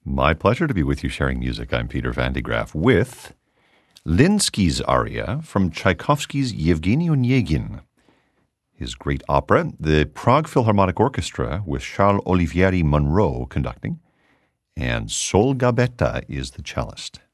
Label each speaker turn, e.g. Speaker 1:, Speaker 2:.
Speaker 1: My pleasure to be with you sharing music. I'm Peter Van de Graaff with Linsky's aria from Tchaikovsky's Yevgeny Onegin. His great opera, the Prague Philharmonic Orchestra with Charles Olivieri Monroe conducting, and Sol Gabetta is the cellist.